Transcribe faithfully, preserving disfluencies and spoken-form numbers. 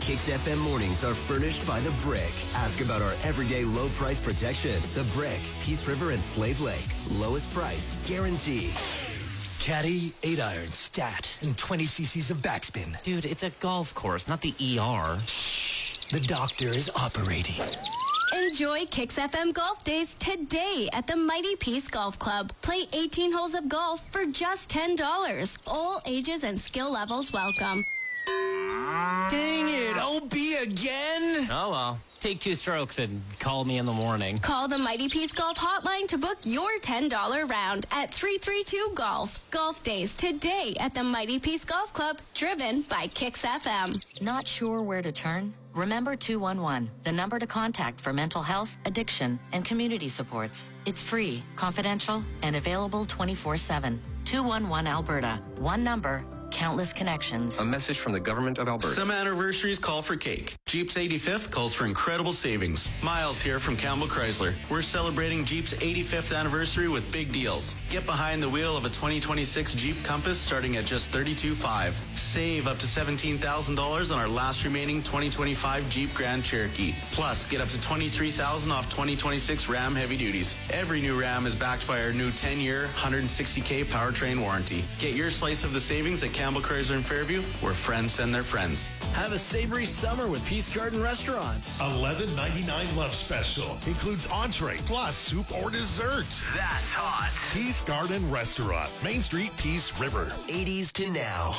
Kicks F M mornings are furnished by The Brick. Ask about our everyday low price protection. The Brick, Peace River and Slave Lake. Lowest price, guaranteed. Caddy, eight iron, stat, and twenty cc's of backspin. Dude, it's a golf course, not the E R. Shh. The doctor is operating. Enjoy Kicks F M Golf Days today at the Mighty Peace Golf Club. Play eighteen holes of golf for just ten dollars. All ages and skill levels welcome. Dang it, O B again? Oh, well. Take two strokes and call me in the morning. Call the Mighty Peace Golf Hotline to book your ten dollar round at three three two golf. Golf Days today at the Mighty Peace Golf Club, driven by Kicks F M. Not sure where to turn? Remember two one one, the number to contact for mental health, addiction, and community supports. It's free, confidential, and available twenty-four seven. two one one Alberta. One number, countless connections. A message from the government of Alberta. Some anniversaries call for cake. Jeep's eighty-fifth calls for incredible savings. Miles here from Campbell Chrysler. We're celebrating Jeep's eighty-fifth anniversary with big deals. Get behind the wheel of a twenty twenty-six Jeep Compass starting at just thirty-two thousand five hundred dollars. Save up to seventeen thousand dollars on our last remaining twenty twenty-five Jeep Grand Cherokee. Plus, get up to twenty-three thousand dollars off twenty twenty-six Ram Heavy Duties. Every new Ram is backed by our new ten-year, one hundred sixty thousand powertrain warranty. Get your slice of the savings at Campbell Chrysler in Fairview, where friends send their friends. Have a savory summer with Peace Garden Restaurants. eleven ninety-nine Love Special includes entree plus soup or dessert. That's hot. Peace Garden Restaurant, Main Street, Peace River. eighties to now.